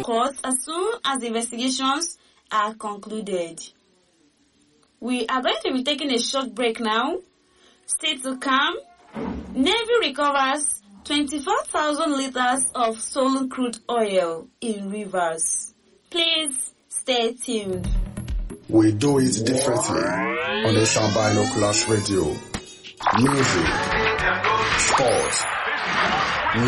court as soon as the investigations are concluded. We are going to be taking a short break now. Stay to come. Navy recovers 24,000 liters of stolen crude oil in rivers. Please stay tuned. We do it differently on the Sound Binoculars Radio. Music, sports,